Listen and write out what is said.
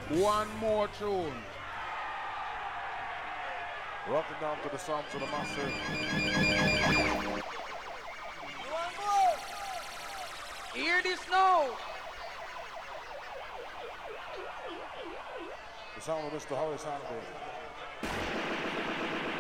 One more tune. Rocking down to the sounds of the massive. Hear this now. The sound of Mr. Horace Andy.